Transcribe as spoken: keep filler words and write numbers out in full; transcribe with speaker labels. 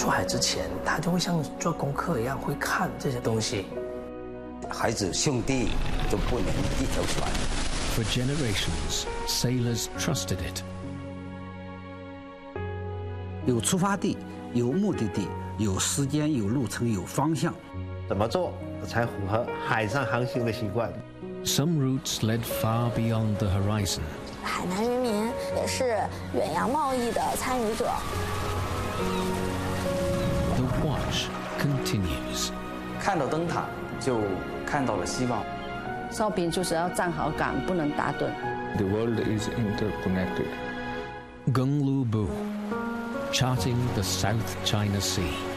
Speaker 1: 出海之前，他就会像做功课一样，会看这些东西。
Speaker 2: 孩子兄弟都不能一条船。
Speaker 3: For generations, sailors trusted it.
Speaker 4: 有出发地，有目的地，有时间，有路程，有方向。
Speaker 5: 怎么做才符合海上航行的习惯？
Speaker 3: Some routes led far beyond the horizon.
Speaker 6: 海南渔民也是远洋贸易的参与者。
Speaker 3: The watch continues.
Speaker 7: 看到灯塔，就看到了希望。
Speaker 8: 哨兵就是要站好岗，不能打盹。
Speaker 9: The world is interconnected.
Speaker 3: Gung Lu Bu, charting the South China Sea.